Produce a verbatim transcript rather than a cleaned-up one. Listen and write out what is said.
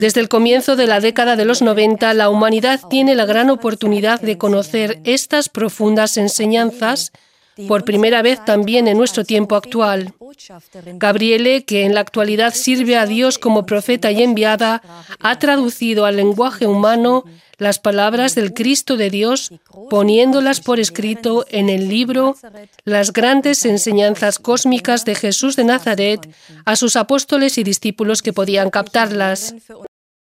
Desde el comienzo de la década de los noventa, la humanidad tiene la gran oportunidad de conocer estas profundas enseñanzas, por primera vez también en nuestro tiempo actual. Gabriele, que en la actualidad sirve a Dios como profeta y enviada, ha traducido al lenguaje humano las palabras del Cristo de Dios, poniéndolas por escrito en el libro Las grandes enseñanzas cósmicas de Jesús de Nazaret a sus apóstoles y discípulos que podían captarlas.